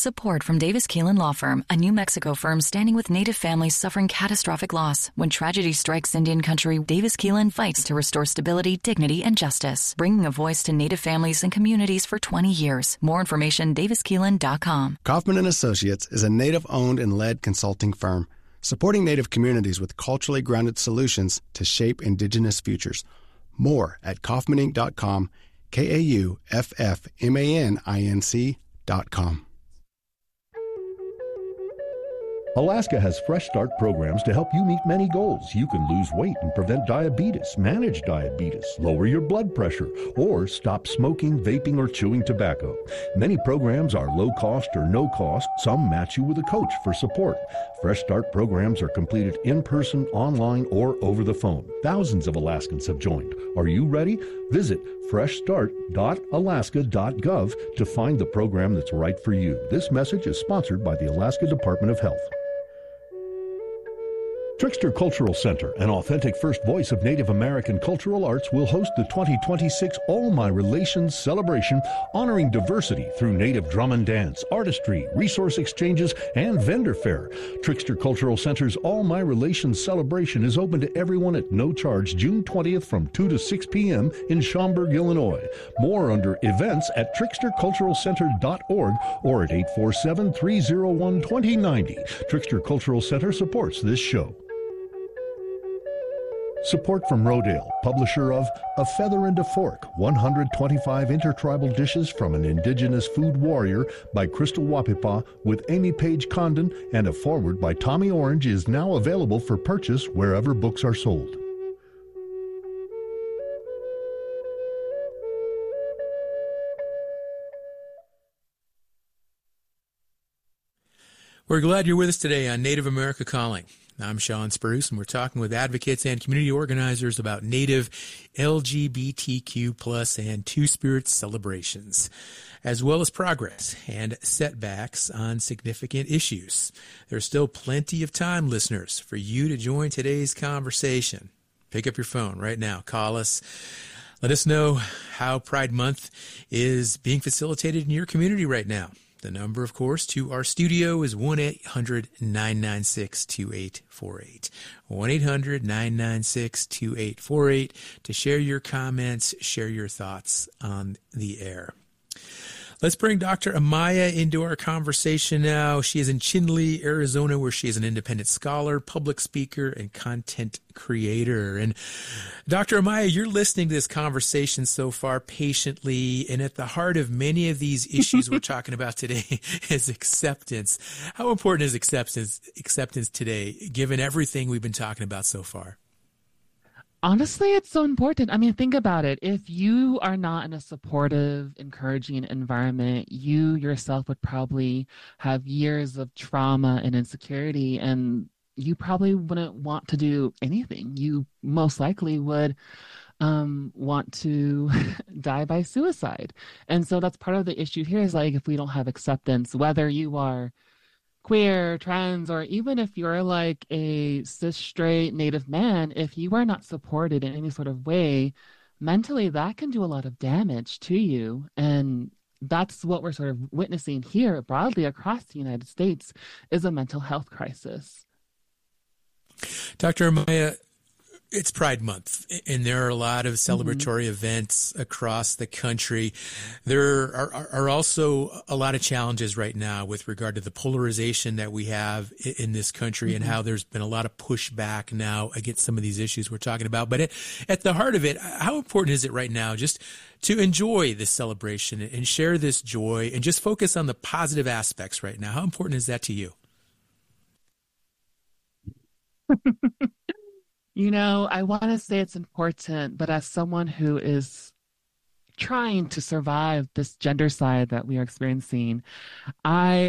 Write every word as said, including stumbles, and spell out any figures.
Support from Davis Keelan Law Firm, a New Mexico firm standing with Native families suffering catastrophic loss. When tragedy strikes Indian country, Davis Keelan fights to restore stability, dignity, and justice, bringing a voice to Native families and communities for twenty years. More information, davis keelan dot com. Kaufman and Associates is a Native-owned and led consulting firm supporting Native communities with culturally grounded solutions to shape Indigenous futures. More at kaufman inc dot com, K A U F F M A N I N C dot com. Alaska has Fresh Start programs to help you meet many goals. You can lose weight and prevent diabetes, manage diabetes, lower your blood pressure, or stop smoking, vaping, or chewing tobacco. Many programs are low cost or no cost. Some match you with a coach for support. Fresh Start programs are completed in person, online, or over the phone. Thousands of Alaskans have joined. Are you ready? Visit fresh start dot alaska dot gov to find the program that's right for you. This message is sponsored by the Alaska Department of Health. Trickster Cultural Center, an authentic first voice of Native American cultural arts, will host the twenty twenty-six All My Relations celebration, honoring diversity through Native drum and dance, artistry, resource exchanges, and vendor fair. Trickster Cultural Center's All My Relations celebration is open to everyone at no charge June twentieth from two to six p.m. in Schaumburg, Illinois. More under events at trickster cultural center dot org or at eight four seven, three oh one, two oh nine oh. Trickster Cultural Center supports this show. Support from Rodale, publisher of A Feather and a Fork, one hundred twenty-five Intertribal Dishes from an Indigenous Food Warrior by Crystal Wapipa with Amy Page Condon, and a foreword by Tommy Orange is now available for purchase wherever books are sold. We're glad you're with us today on Native America Calling. I'm Sean Spruce, and we're talking with advocates and community organizers about Native L G B T Q plus and Two-Spirit celebrations, as well as progress and setbacks on significant issues. There's still plenty of time, listeners, for you to join today's conversation. Pick up your phone right now. Call us. Let us know how Pride Month is being facilitated in your community right now. The number, of course, to our studio is one eight hundred, nine nine six, two eight four eight. one eight hundred, nine nine six, two eight four eight to share your comments, share your thoughts on the air. Let's bring Doctor Amaya into our conversation now. She is in Chinle, Arizona, where she is an independent scholar, public speaker, and content creator. And Doctor Amaya, you're listening to this conversation so far patiently, and at the heart of many of these issues we're talking about today is acceptance. How important is acceptance, acceptance today, given everything we've been talking about so far? Honestly, it's so important. I mean, think about it. If you are not in a supportive, encouraging environment, you yourself would probably have years of trauma and insecurity, and you probably wouldn't want to do anything. You most likely would um, want to die by suicide. And so that's part of the issue here is like, if we don't have acceptance, whether you are queer, trans, or even if you're like a cis, straight, Native man, if you are not supported in any sort of way, mentally that can do a lot of damage to you. And that's what we're sort of witnessing here broadly across the United States is a mental health crisis. Doctor Amaya, it's Pride Month, and there are a lot of celebratory mm-hmm. events across the country. There are, are also a lot of challenges right now with regard to the polarization that we have in this country mm-hmm. and how there's been a lot of pushback now against some of these issues we're talking about. But it, at the heart of it, how important is it right now just to enjoy this celebration and share this joy and just focus on the positive aspects right now? How important is that to you? You know, I want to say it's important, but as someone who is trying to survive this gender side that we are experiencing, I